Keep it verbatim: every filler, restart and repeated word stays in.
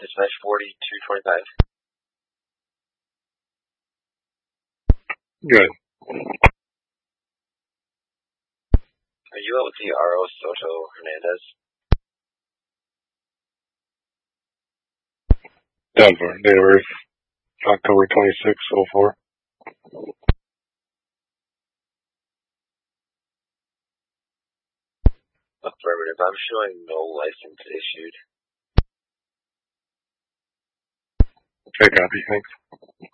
Dispatch forty-two twenty-five. Good. Are you out with the R O Soto Hernandez? Denver. Date of birth October twenty-sixth, oh four. Affirmative. I'm showing no license issued. Okay, copy. Thanks.